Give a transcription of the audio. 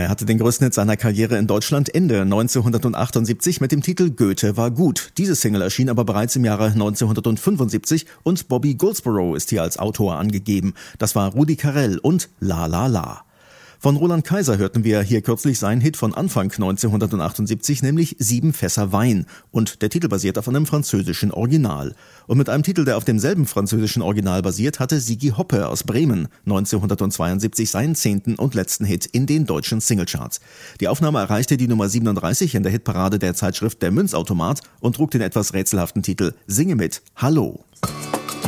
Er hatte den größten Hit seiner Karriere in Deutschland Ende 1978 mit dem Titel Goethe war gut. Diese Single erschien aber bereits im Jahre 1975 und Bobby Goldsboro ist hier als Autor angegeben. Das war Rudi Carrell und La La La. Von Roland Kaiser hörten wir hier kürzlich seinen Hit von Anfang 1978, nämlich 7 Fässer Wein. Und der Titel basiert auf einem französischen Original. Und mit einem Titel, der auf demselben französischen Original basiert, hatte Sigi Hoppe aus Bremen 1972 seinen 10. und letzten Hit in den deutschen Singlecharts. Die Aufnahme erreichte die Nummer 37 in der Hitparade der Zeitschrift Der Münzautomat und trug den etwas rätselhaften Titel Singe mit Hallo.